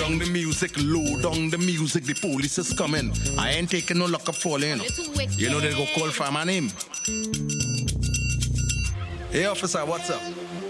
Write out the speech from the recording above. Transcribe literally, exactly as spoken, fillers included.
down the music, low down the music, the police is coming. I ain't taking no luck of falling. You know they go call for my name. Hey officer, what's up?